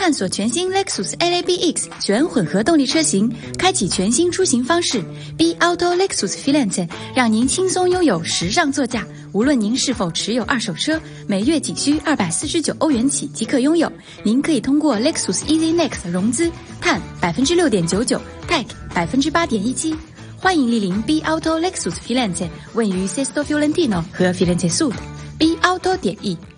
探索全新 Lexus LABX 全混合动力车型，开启全新出行方式。B Auto Lexus Firenze 让您轻松拥有时尚座驾。无论您是否持有二手车，每月仅需249欧元起即可拥有。您可以通过 Lexus Easy Next 融资，碳 6.99%， Tech 8.17%。欢迎莅临 B Auto Lexus Firenze， 位于 Sesto Fiorentino 和 Firenze Sud。B Auto.e